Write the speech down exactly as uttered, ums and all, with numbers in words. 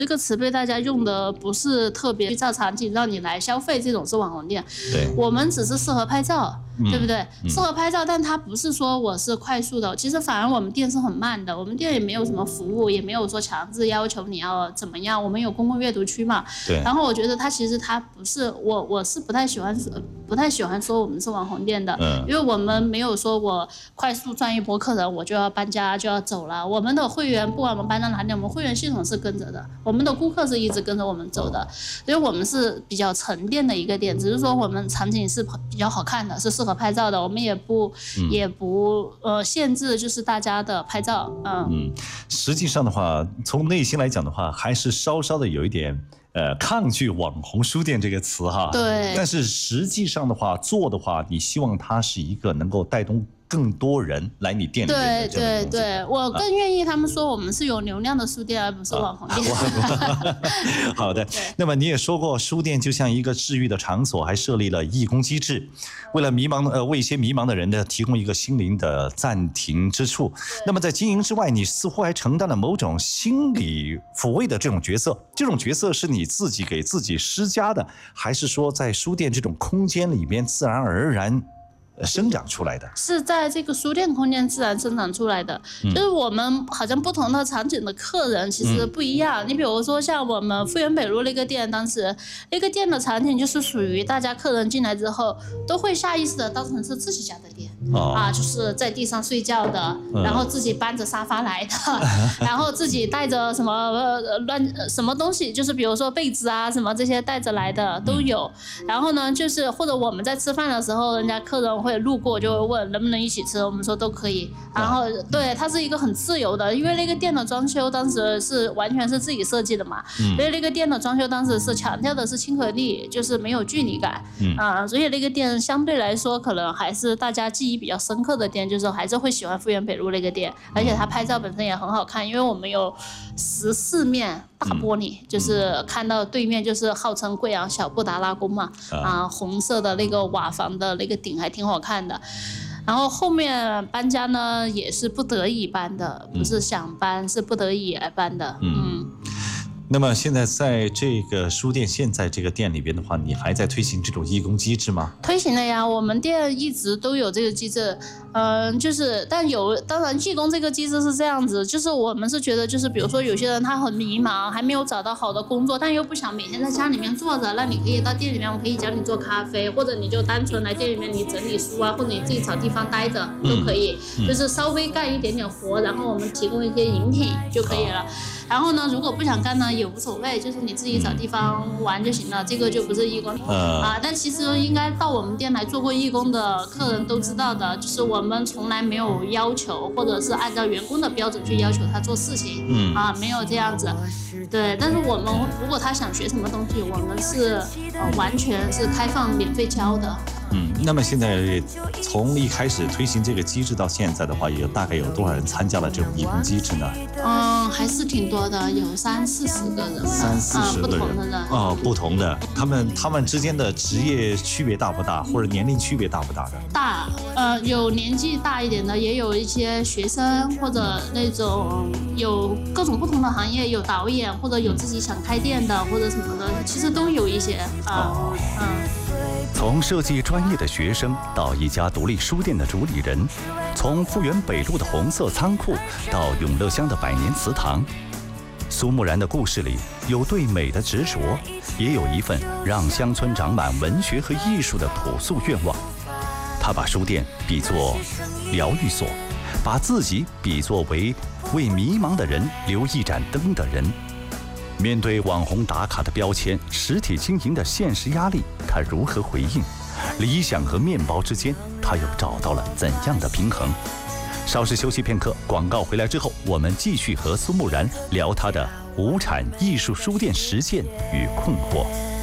这个词被大家用的不是特别造场景让你来消费，这种是网红店。 对， 我们只是适合拍照， 嗯、 对不对？ 嗯、 适合拍照，但它不是说我是快速的，其实反而我们店是很慢的，我们店也没有什么服务，也没有说强制要求你要怎么样，我们有公共阅读区嘛。 对。 然后我觉得它其实它不是我，我是不太喜欢不太喜欢说我们是网红店的， 嗯、 因为我们没有说我快速赚一波客人我就要搬家就要走了，我们的会员不管我们搬到哪里，我们会员系统是跟着的，我们的顾客是一直跟着我们走的，所以我们是比较沉淀的一个店，只是说我们场景是比较好看的，是适合拍照的，我们也不、嗯、也不呃限制就是大家的拍照，嗯嗯，实际上的话，从内心来讲的话，还是稍稍的有一点呃抗拒网红书店这个词哈， 对， 但是实际上的话做的话，你希望它是一个能够带动更多人来你店里面的这对对对，我更愿意他们说我们是有流量的书店，而不是网红店。 啊、好的，那么你也说过，书店就像一个治愈的场所，还设立了义工机制，为了迷茫呃为一些迷茫的人呢提供一个心灵的暂停之处。那么在经营之外，你似乎还承担了某种心理抚慰的这种角色。这种角色是你自己给自己施加的，还是说在书店这种空间里面自然而然生长出来的？ 是在这个书店空间自然生长出来的、嗯、就是我们好像不同的场景的客人其实不一样、嗯、你比如说像我们复原北路那个店，当时那个店的场景就是属于大家客人进来之后都会下意识的当成是自己家的店、哦、啊，就是在地上睡觉的、嗯、然后自己搬着沙发来的、嗯、然后自己带着什么、呃、乱什么东西，就是比如说被子啊什么这些带着来的都有、嗯、然后呢就是或者我们在吃饭的时候，人家客人会路过就会问能不能一起吃，我们说都可以。然后对，它是一个很自由的，因为那个店的装修当时是完全是自己设计的嘛，嗯、所以那个店的装修当时是强调的是亲和力，就是没有距离感，嗯啊，所以那个店相对来说可能还是大家记忆比较深刻的店，就是还是会喜欢复原北路那个店，而且它拍照本身也很好看，因为我们有十四面大玻璃、嗯、就是看到对面就是号称贵阳小布达拉宫嘛，啊，红色的那个瓦房的那个顶还挺好看的。然后后面搬家呢也是不得已搬的，不是想搬、嗯、是不得已而搬的。 嗯, 嗯那么现在在这个书店现在这个店里边的话，你还在推行这种义工机制吗？ 推行了呀，我们店一直都有这个机制。嗯、呃，就是但有当然义工这个机制是这样子，就是我们是觉得就是比如说有些人他很迷茫，还没有找到好的工作，但又不想每天在家里面坐着，那你可以到店里面，我可以教你做咖啡，或者你就单纯来店里面你整理书啊，或者你自己找地方待着都可以、嗯嗯、就是稍微干一点点活，然后我们提供一些饮品就可以了。然后呢如果不想干呢也无所谓，就是你自己找地方玩就行了，这个就不是义工、呃、啊。但其实应该到我们店来做过义工的客人都知道的，就是我们从来没有要求或者是按照员工的标准去要求他做事情、嗯、啊，没有这样子。对，但是我们如果他想学什么东西，我们是、呃、完全是开放免费教的。 嗯，那么现在从一开始推行这个机制到现在的话，有大概有多少人参加了这种义工机制呢？ 嗯，还是挺多的，有三四十个人， 三四十个人， 嗯、不同的人哦，不同的，他们他们之间的职业区别大不大，或者年龄区别大不大的？ 大，呃，有年纪大一点的，也有一些学生或者那种有各种不同的行业，有导演或者有自己想开店的或者什么的，其实都有一些啊，嗯。嗯从设计专业的学生到一家独立书店的主理人，从复原北路的红色仓库到永乐乡的百年祠堂，苏木然的故事里有对美的执着，也有一份让乡村长满文学和艺术的朴素愿望。他把书店比作疗愈所，把自己比作为为迷茫的人留一盏灯的人。面对网红打卡的标签，实体经营的现实压力，他如何回应？理想和面包之间，他又找到了怎样的平衡？稍事休息片刻，广告回来之后，我们继续和苏木然聊他的无产艺术书店实践与困惑。